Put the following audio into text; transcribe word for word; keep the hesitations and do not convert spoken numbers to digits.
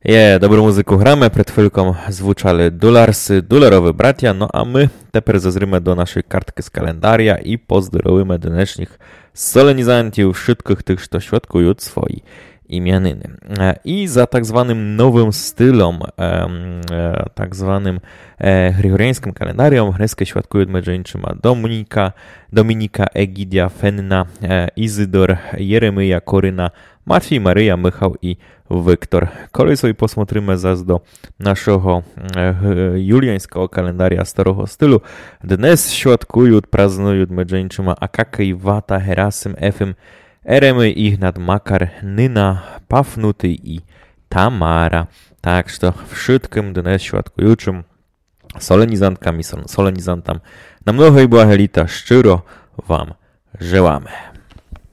Je, dobrą muzyku gramy, przed chwilką zwuczali Dularsy, Dularowy bracia, no a my teraz zazrymy do naszej kartki z kalendaria i pozdrowimy dnešních solenizantów, wszystkich tych, co świadkują swoje imieniny. I za tak zwanym nowym stylem, tak zwanym gregoriańskim kalendarium, dneska świadkują medżeńczyma Dominika, Dominika, Egidia, Fenna, Izydor, Jeremia, Koryna, Matwiej, Maryja, Michał i Wiktor. Kolej sobie posмотрimy zaś do naszego juliańskiego kalendaria starego stylu. Dnes świadkują, praznują medżeńczyma Akakej, Wata, Herasym, Efim, Eremy, Ignat, Makar, Nyna, Pafnuty i Tamara. Tak, że wszystkim dnes świadkującym solenizantkami, solenizantom na mnogo i błahelita szczero wam żyłamy.